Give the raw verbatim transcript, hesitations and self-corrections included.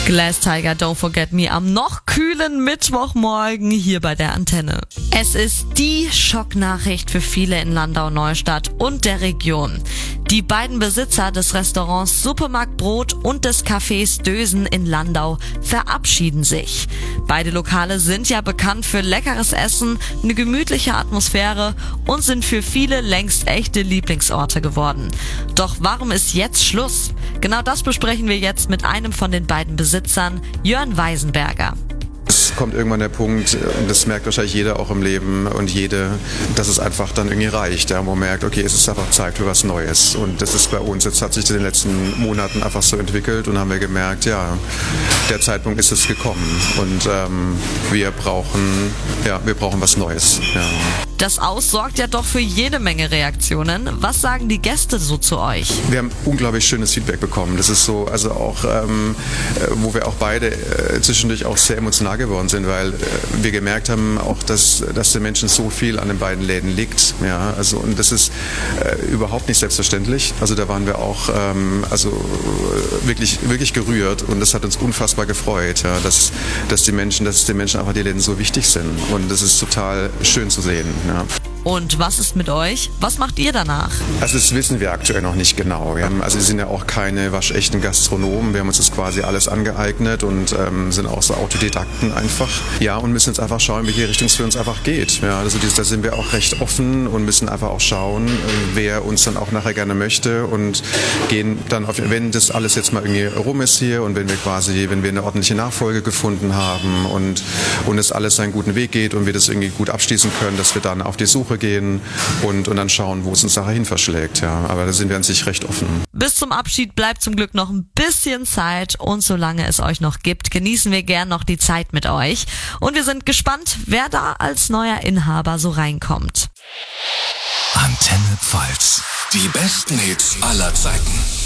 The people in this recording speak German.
Glass Tiger, Don't Forget Me am noch kühlen Mittwochmorgen hier bei der Antenne. Es ist die Schocknachricht für viele in Landau-Neustadt und der Region. Die beiden Besitzer des Restaurants Supermarkt Brot und des Cafés Dösen in Landau verabschieden sich. Beide Lokale sind ja bekannt für leckeres Essen, eine gemütliche Atmosphäre und sind für viele längst echte Lieblingsorte geworden. Doch warum ist jetzt Schluss? Genau das besprechen wir jetzt mit einem von den beiden Besitzern, Jörn Weisenberger. Es kommt irgendwann der Punkt, und das merkt wahrscheinlich jeder auch im Leben und jede, dass es einfach dann irgendwie reicht, ja, wo man merkt, okay, es ist einfach Zeit für was Neues. Und das ist bei uns, jetzt hat sich in den letzten Monaten einfach so entwickelt und haben wir gemerkt, ja, der Zeitpunkt ist jetzt gekommen und ähm, wir brauchen, ja, wir brauchen was Neues. Ja. Das Aus sorgt ja doch für jede Menge Reaktionen. Was sagen die Gäste so zu euch? Wir haben unglaublich schönes Feedback bekommen. Das ist so, also auch, ähm, wo wir auch beide äh, zwischendurch auch sehr emotional geworden sind, weil äh, wir gemerkt haben auch, dass, dass den Menschen so viel an den beiden Läden liegt. Ja, also, und das ist äh, überhaupt nicht selbstverständlich. Also da waren wir auch ähm, also, äh, wirklich, wirklich gerührt und das hat uns unfassbar gefreut, ja, dass, dass, die Menschen, dass den Menschen einfach die Läden so wichtig sind. Und das ist total schön zu sehen. Ja. Und was ist mit euch? Was macht ihr danach? Also das wissen wir aktuell noch nicht genau. Wir haben, also wir sind ja auch keine waschechten Gastronomen. Wir haben uns das quasi alles angeeignet und ähm, sind auch so Autodidakten einfach. Ja, und müssen jetzt einfach schauen, in welche Richtung es für uns einfach geht. Ja, also da sind wir auch recht offen und müssen einfach auch schauen, wer uns dann auch nachher gerne möchte und gehen dann auf, wenn das alles jetzt mal irgendwie rum ist hier und wenn wir quasi, wenn wir eine ordentliche Nachfolge gefunden haben und, und es alles seinen guten Weg geht und wir das irgendwie gut abschließen können, dass wir dann auf die Suche gehen und, und dann schauen, wo es uns nachher hin verschlägt. Ja. Aber da sind wir an sich recht offen. Bis zum Abschied bleibt zum Glück noch ein bisschen Zeit und solange es euch noch gibt, genießen wir gern noch die Zeit mit euch. Und wir sind gespannt, wer da als neuer Inhaber so reinkommt. Antenne Pfalz. Die besten Hits aller Zeiten.